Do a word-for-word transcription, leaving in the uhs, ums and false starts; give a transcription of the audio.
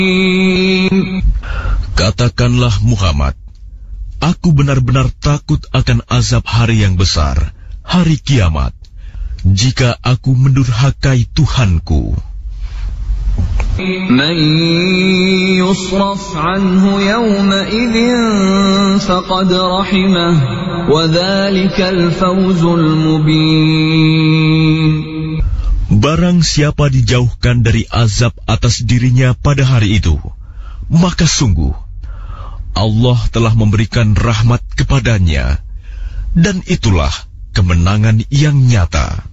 Katakanlah Muhammad, aku benar-benar takut akan azab hari yang besar, hari kiamat, jika aku mendurhakai Tuhanku. Man yusraf anhu yawma'idhin faqad rahimah wa dhalikal fawzul mubin. Barang siapa dijauhkan dari azab atas dirinya pada hari itu, maka sungguh Allah telah memberikan rahmat kepadanya, dan itulah kemenangan yang nyata.